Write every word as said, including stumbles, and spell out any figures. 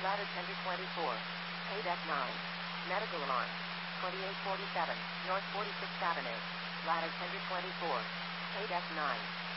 Ladder tender twenty-four. Pay deck nine. Medical alarm. twenty-eight forty-seven, North forty-sixth Avenue. Ladder tender twenty-four. Pay deck nine.